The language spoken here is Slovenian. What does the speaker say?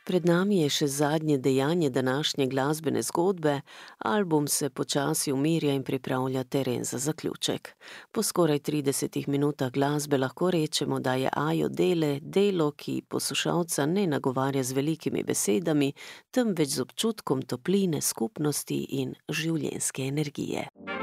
Pred nami je še zadnje dejanje današnje glasbene zgodbe, album se počasi umirja in pripravlja teren za zaključek. Po skoraj 30 minutah glasbe lahko rečemo, da je Ajo Dele delo, ki poslušalca ne nagovarja z velikimi besedami, temveč z občutkom topline, skupnosti in življenjske energije.